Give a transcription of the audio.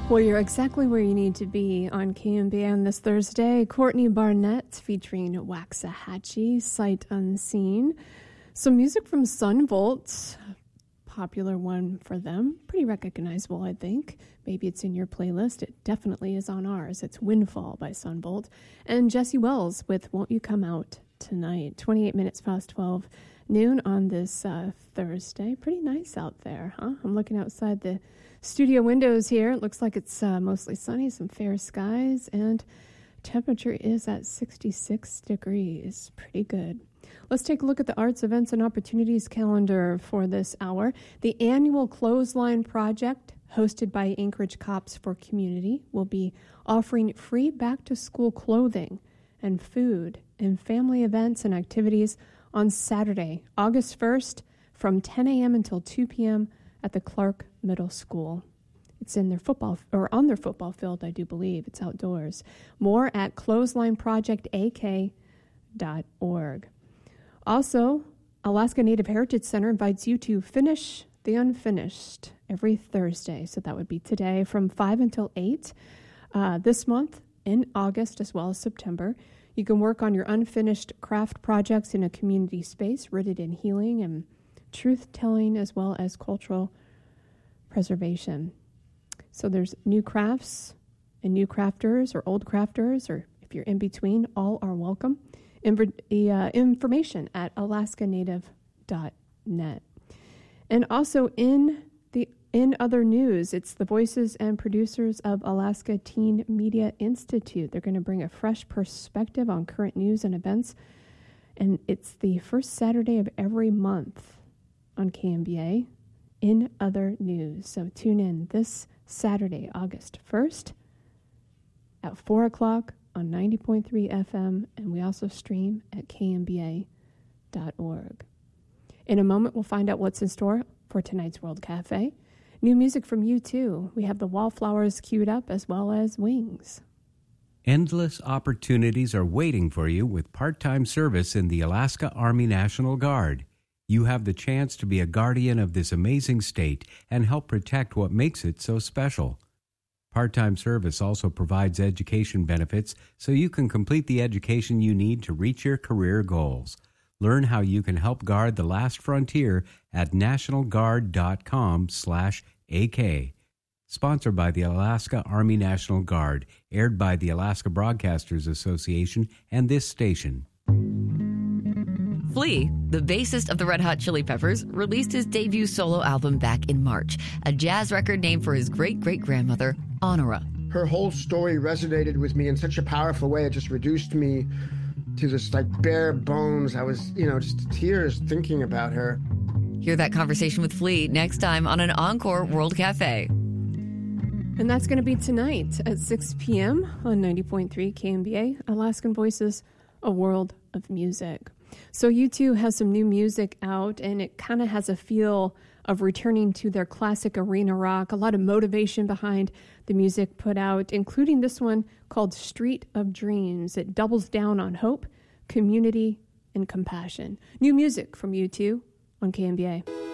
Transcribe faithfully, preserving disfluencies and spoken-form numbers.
Well, you're exactly where you need to be on K M B A on this Thursday. Courtney Barnett featuring Waxahachie, Sight Unseen. Some music from Sunvolt, popular one for them. Pretty recognizable, I think. Maybe it's in your playlist. It definitely is on ours. It's Windfall by Sunvolt. And Jesse Wells with Won't You Come Out Tonight. twenty-eight minutes past twelve noon on this uh, Thursday. Pretty nice out there, huh? I'm looking outside the studio windows here. It looks like it's uh, mostly sunny, some fair skies, and temperature is at sixty-six degrees. Pretty good. Let's take a look at the arts, events, and opportunities calendar for this hour. The annual Clothesline Project, hosted by Anchorage Cops for Community, will be offering free back-to-school clothing and food and family events and activities on Saturday, August first, from ten a.m. until two p.m. at the Clark Middle School. It's in their football, or on their football field, I do believe. It's outdoors. More at clothesline project a k dot org. Also, Alaska Native Heritage Center invites you to finish the unfinished every Thursday. So that would be today from five until eight. Uh, this month, in August as well as September, you can work on your unfinished craft projects in a community space rooted in healing and truth-telling as well as cultural preservation. So there's new crafts and new crafters or old crafters, or if you're in between, all are welcome. Inv- uh, information at alaska native dot net. And also in the in other news, it's the voices and producers of Alaska Teen Media Institute. They're going to bring a fresh perspective on current news and events, and it's the first Saturday of every month on K M B A in other news. So tune in this Saturday, August first at four o'clock on ninety point three F M, and we also stream at k m b a dot org. In a moment, we'll find out what's in store for tonight's World Cafe. New music from U two. We have the Wallflowers queued up as well as Wings. Endless opportunities are waiting for you with part-time service in the Alaska Army National Guard. You have the chance to be a guardian of this amazing state and help protect what makes it so special. Part-time service also provides education benefits so you can complete the education you need to reach your career goals. Learn how you can help guard the last frontier at nationalguard.com slash AK. Sponsored by the Alaska Army National Guard, aired by the Alaska Broadcasters Association and this station. Flea, the bassist of the Red Hot Chili Peppers, released his debut solo album back in March, a jazz record named for his great-great-grandmother, Honora. Her whole story resonated with me in such a powerful way. It just reduced me to this, like, bare bones. I was, you know, just tears thinking about her. Hear that conversation with Flea next time on an Encore World Cafe. And that's going to be tonight at six p.m. on ninety point three K M B A, Alaskan Voices, a world of music. So U two has some new music out, and it kind of has a feel of returning to their classic arena rock. A lot of motivation behind the music put out, including this one called Street of Dreams. It doubles down on hope, community, and compassion. New music from U two on K M B A.